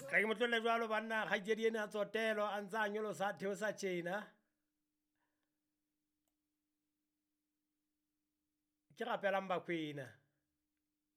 ga ke motlole jalo banna kgaitsedi ene a tsotelo a ntse a nyolosa theo sa tjena ke gapelang bakwena